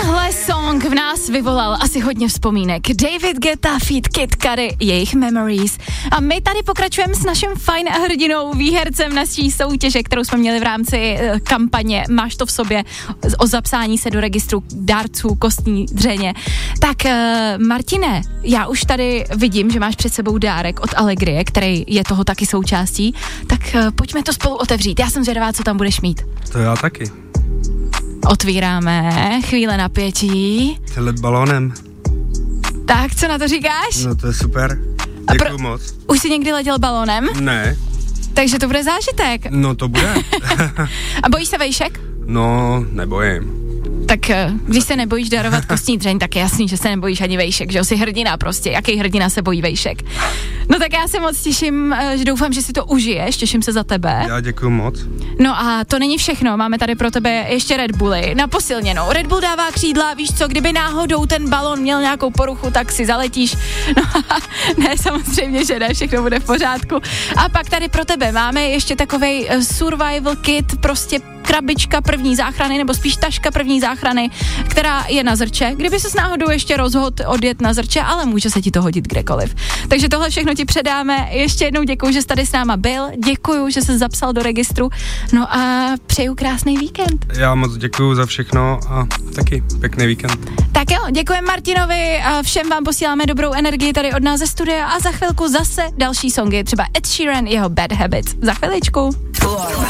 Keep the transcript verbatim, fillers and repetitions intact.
Tenhle song v nás vyvolal asi hodně vzpomínek. David Guetta feat. Kid Cudi, jejich Memories. A my tady pokračujeme s naším fajn hrdinou, výhercem naší soutěže, kterou jsme měli v rámci uh, kampaně Máš to v sobě o zapsání se do registru dárců kostní dřeně. Tak uh, Martine, já už tady vidím, že máš před sebou dárek od Allegrie, který je toho taky součástí. Tak uh, pojďme to spolu otevřít. Já jsem zvědavá, co tam budeš mít. To já taky. Otvíráme, chvíle napětí. Let balónem. Tak, co na to říkáš? No to je super. Děkuju pro... moc. Už jsi někdy letěl balónem? Ne. Takže to bude zážitek. No to bude. A bojíš se vejšek? No, nebojím. Tak když se nebojíš darovat kostní dřeň, tak je jasný, že se nebojíš ani vejšek, že jo, jsi hrdina prostě, jaký hrdina se bojí vejšek. No tak já se moc těším, že doufám, že si to užiješ, těším se za tebe. Já děkuju moc. No a to není všechno, máme tady pro tebe ještě Red Bully na posilněnou. Red Bull dává křídla, víš co, kdyby náhodou ten balon měl nějakou poruchu, tak si zaletíš. No ne, samozřejmě, že ne, všechno bude v pořádku. A pak tady pro tebe máme ještě takovej survival kit, prostě krabička první záchrany, nebo spíš taška první záchrany, která je na Zrče. Kdyby ses náhodou ještě rozhodl odjet na Zrče, ale může se ti to hodit kdekoliv. Takže tohle všechno ti předáme. Ještě jednou děkuju, že jsi tady s náma byl. Děkuju, že jsi zapsal do registru. No a přeju krásný víkend. Já moc děkuju za všechno a taky pěkný víkend. Tak jo, děkujeme Martinovi a všem vám posíláme dobrou energii tady od nás ze studia a za chvilku zase další songy, třeba Ed Sheeran, jeho Bad Habits. Za chviličku.